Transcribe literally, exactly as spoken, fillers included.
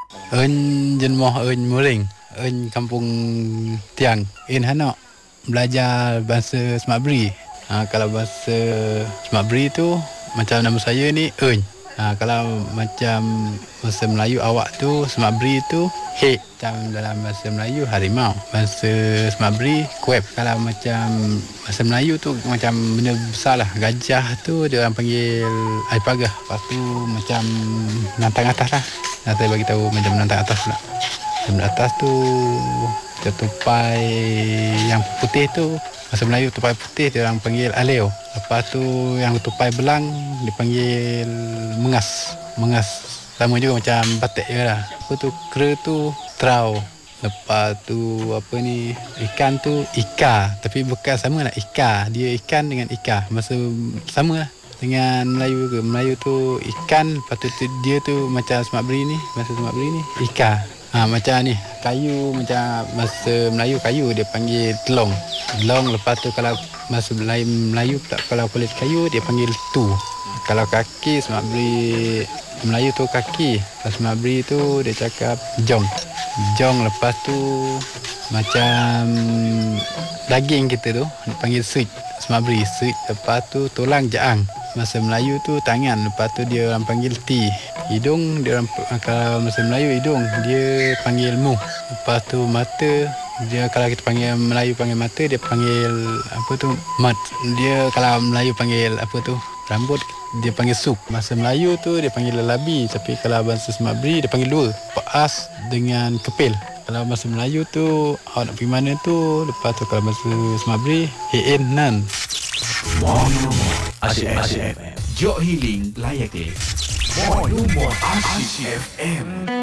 Eun jenmoh eun muring, eun kampung Tiang, in hanok belajar bahasa Semak Beri. Ha, kalau bahasa Semak Beri tu macam nama saya ni Eun. Ha, kalau macam bahasa Melayu awak tu Semak Beri tu Hek. Macam dalam bahasa Melayu harimau. Bahasa Semak Beri kuep. Kalau macam bahasa Melayu tu macam benda besar lah. Gajah tu dia orang panggil air pagah. Lepas tu macam nantang atas lah. Nah, saya bagi tahu macam nantang atas pula. Nantang atas tu tupai yang putih tu bahasa Melayu tupai putih dia orang panggil aleo. Lepas tu yang tupai belang dipanggil mengas. Mengas sama juga macam batik je lah. Apa tu kera tu trau. Lepas tu apa ni ikan tu ika, tapi bukan sama lah ika. Dia ikan dengan ika masa sama lah dengan Melayu ke. Melayu tu ikan, lepas tu dia tu macam Semak Beri ni, bahasa Semak Beri ni ika. Ha, macam ni kayu, macam bahasa Melayu kayu dia panggil telong. Telong. Lepas tu kalau bahasa Melayu, Melayu tak, kalau kulit kayu dia panggil tu. Kalau kaki Semak Beri Melayu tu kaki, kalau Semak Beri tu dia cakap jong. Jong. Lepas tu macam daging kita tu dipanggil suit, Semak Beri suit. Lepas tu tulang jaang, bahasa Melayu tu tangan. Lepas tu dia orang panggil ti. Hidung dia orang, kalau bahasa Melayu hidung dia panggil muh. Lepas tu mata dia, kalau kita panggil Melayu panggil mata, dia panggil apa tu mat. Dia kalau Melayu panggil apa tu rambut, dia panggil sup. Bahasa Melayu tu dia panggil lelabi, tapi kalau bahasa Semak Beri dia panggil dua, paas dengan kepil. Kalau bahasa Melayu tu awak nak pergi mana tu. Lepas tu kalau bahasa Semak Beri hin nan. More Asyik F M. Jok Healing layak deh. More Asyik F M.